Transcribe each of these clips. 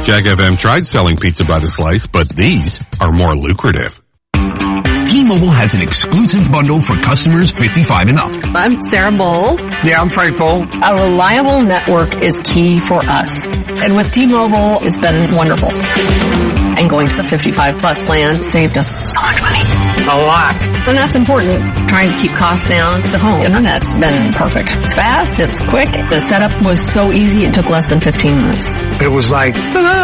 Jack FM tried selling pizza by the slice, but these are more lucrative. T-Mobile has an exclusive bundle for customers 55 and up. I'm Sarah Bowl. Yeah, I'm Frank Bowl. A reliable network is key for us. And with T-Mobile, it's been wonderful. And going to the 55 plus plan saved us so much money. A lot. And that's important. Trying to keep costs down. The home internet's been perfect. It's fast, it's quick. The setup was so easy, it took less than 15 minutes. It was like,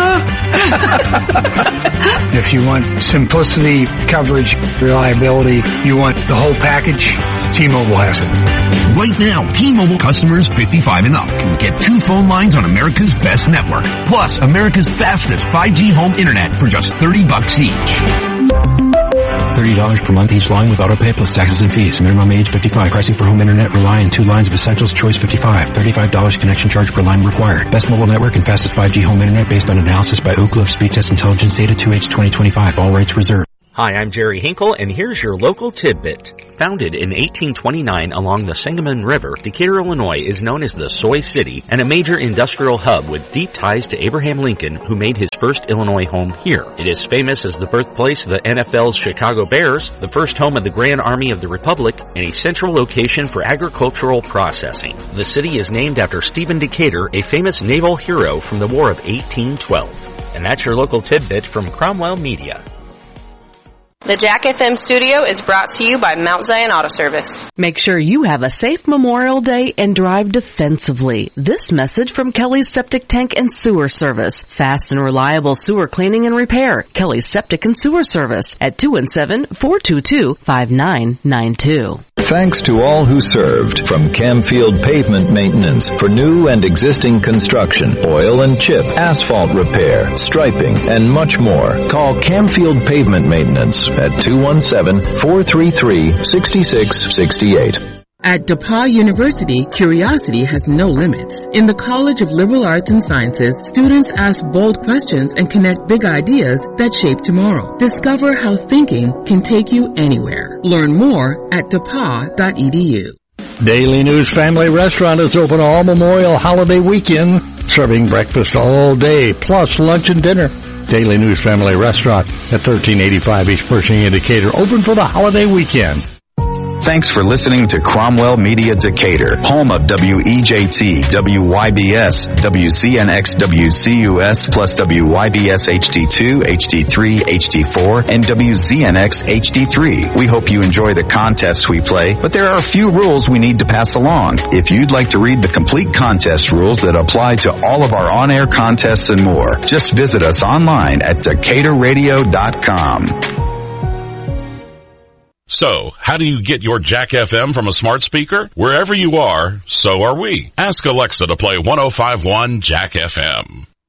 if you want simplicity, coverage, reliability, you want the whole package, T-Mobile has it. Right now, T-Mobile customers 55 and up can get 2 phone lines on America's best network, plus America's fastest 5G home internet for just $30 each. $30 per month each line with autopay plus taxes and fees. Minimum age 55. Pricing for home internet rely on 2 lines of Essentials Choice 55. $35 connection charge per line required. Best mobile network and fastest 5G home internet based on analysis by Ookla of Speed Test Intelligence data 2H 2025. All rates reserved. Hi, I'm Jerry Hinkle, and here's your local tidbit. Founded in 1829 along the Sangamon River, Decatur, Illinois is known as the Soy City and a major industrial hub with deep ties to Abraham Lincoln, who made his first Illinois home here. It is famous as the birthplace of the NFL's Chicago Bears, the first home of the Grand Army of the Republic, and a central location for agricultural processing. The city is named after Stephen Decatur, a famous naval hero from the War of 1812. And that's your local tidbit from Cromwell Media. The Jack FM studio is brought to you by Mount Zion Auto Service. Make sure you have a safe Memorial Day and drive defensively. This message from Kelly's Septic Tank and Sewer Service. Fast and reliable sewer cleaning and repair. Kelly's Septic and Sewer Service at 217-422-5992. Thanks to all who served, from Camfield Pavement Maintenance for new and existing construction, oil and chip, asphalt repair, striping, and much more. Call Camfield Pavement Maintenance at 217-433-6668. At DePauw University, curiosity has no limits. In the College of Liberal Arts and Sciences, students ask bold questions and connect big ideas that shape tomorrow. Discover how thinking can take you anywhere. Learn more at depaw.edu. Daily News Family Restaurant is open all Memorial Holiday weekend, serving breakfast all day, plus lunch and dinner. Daily News Family Restaurant at 1385 East Pershing in Decatur, open for the holiday weekend. Thanks for listening to Cromwell Media Decatur, home of WEJT, WYBS, WCNX, WCUS, plus WYBS HD2, HD3, HD4, and WZNX HD3. We hope you enjoy the contests we play, but there are a few rules we need to pass along. If you'd like to read the complete contest rules that apply to all of our on-air contests and more, just visit us online at DecaturRadio.com. So, how do you get your Jack FM from a smart speaker? Wherever you are, so are we. Ask Alexa to play 105.1 Jack FM.